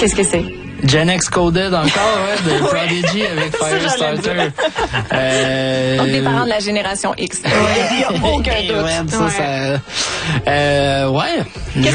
Qu'est-ce que c'est? Gen X Coded encore, ouais, de Prodigy avec Firestarter. Donc, des parents de la génération X. Il n'y a aucun doute. Ouais.